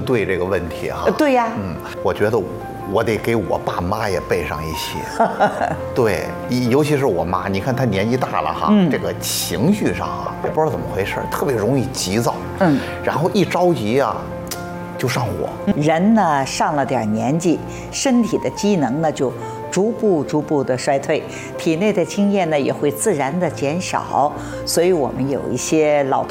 对这个问题啊。 对呀， 我觉得我得给我爸妈也备上一些。对，尤其是我妈，你看她年纪大了哈，这个情绪上啊，也不知道怎么回事，特别容易急躁。然后一着急啊，就上火。 人呢上了点年纪，身体的机能呢就逐步的衰退，体内的精液呢也会自然的减少，所以我们有一些老